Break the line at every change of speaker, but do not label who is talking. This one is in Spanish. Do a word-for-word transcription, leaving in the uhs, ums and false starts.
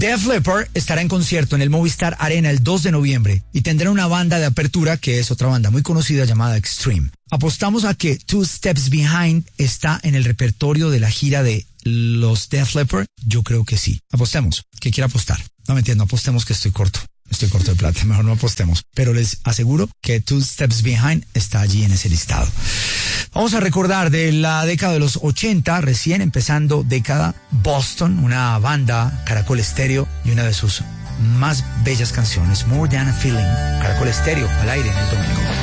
Def Leppard estará en concierto en el Movistar Arena el dos de noviembre y tendrá una banda de apertura que es otra banda muy conocida llamada Extreme. ¿Apostamos a que Two Steps Behind está en el repertorio de la gira de los Def Leppard? Yo creo que sí. Apostemos. ¿Qué quiere apostar? No me entiendo. Apostemos que estoy corto. Estoy corto de plata. Mejor no apostemos. Pero les aseguro que Two Steps Behind está allí en ese listado. Vamos a recordar de la década de los ochenta, recién empezando década, Boston, una banda, Caracol Estéreo, y una de sus más bellas canciones, More Than a Feeling. Caracol Estéreo, al aire en el domingo.